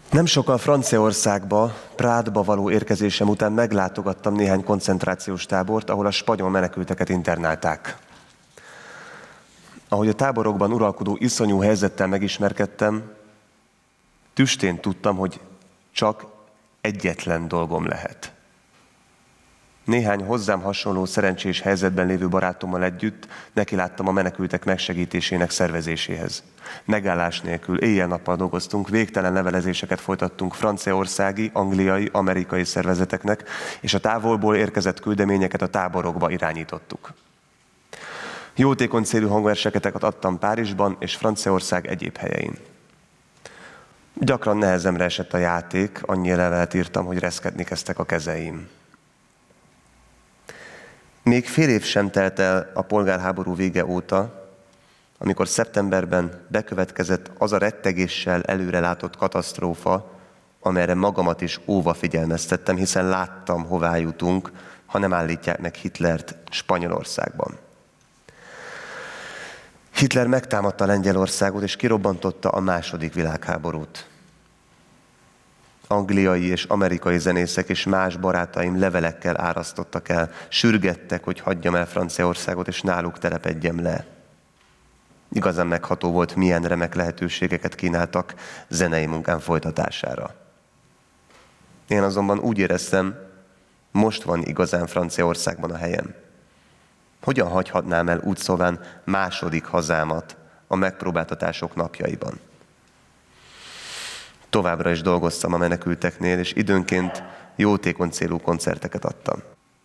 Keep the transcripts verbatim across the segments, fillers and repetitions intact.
Nem sokkal Franciaországba, Prádba való érkezésem után meglátogattam néhány koncentrációs tábort, ahol a spanyol menekülteket internálták. Ahogy a táborokban uralkodó iszonyú helyzettel megismerkedtem, tüstén tudtam, hogy csak egyetlen dolgom lehet. Néhány hozzám hasonló szerencsés helyzetben lévő barátommal együtt nekiláttam a menekültek megsegítésének szervezéséhez. Megállás nélkül éjjel-nappal dolgoztunk, végtelen levelezéseket folytattunk franciaországi, angliai, amerikai szervezeteknek, és a távolból érkezett küldeményeket a táborokba irányítottuk. Jótékony célú hangversekeket adtam Párizsban és Franciaország egyéb helyein. Gyakran nehezemre esett a játék, annyi levelet írtam, hogy reszketni kezdtek a kezeim. Még fél év sem telt el a polgárháború vége óta, amikor szeptemberben bekövetkezett az a rettegéssel előrelátott katasztrófa, amelyre magamat is óva figyelmeztettem, hiszen láttam, hová jutunk, ha nem állítják meg Hitlert Spanyolországban. Hitler megtámadta Lengyelországot és kirobbantotta a második világháborút. Angliai és amerikai zenészek és más barátaim levelekkel árasztottak el, sürgettek, hogy hagyjam el Franciaországot, és náluk telepedjem le. Igazán megható volt, milyen remek lehetőségeket kínáltak zenei munkám folytatására. Én azonban úgy éreztem, most van igazán Franciaországban a helyem. Hogyan hagyhatnám el úgy szóván második hazámat a megpróbáltatások napjaiban? Továbbra is dolgoztam a menekülteknél, és időnként jótékony célú koncerteket adtam.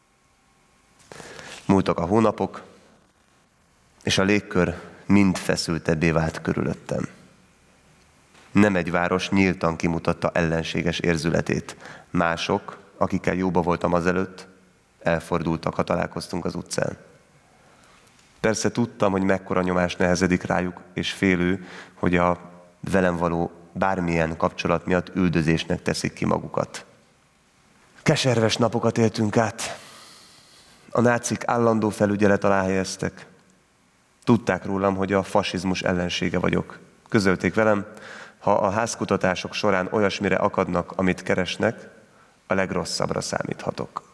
Múltak a hónapok, és a légkör mind feszültebbé vált körülöttem. Nem egy város nyíltan kimutatta ellenséges érzületét. Mások, akikkel jóba voltam azelőtt, elfordultak, ha találkoztunk az utcán. Persze tudtam, hogy mekkora nyomás nehezedik rájuk, és félő, hogy a velem való bármilyen kapcsolat miatt üldözésnek teszik ki magukat. Keserves napokat éltünk át. A nácik állandó felügyelet alá helyeztek. Tudták rólam, hogy a fasizmus ellensége vagyok. Közölték velem, ha a házkutatások során olyasmire akadnak, amit keresnek, a legrosszabbra számíthatok.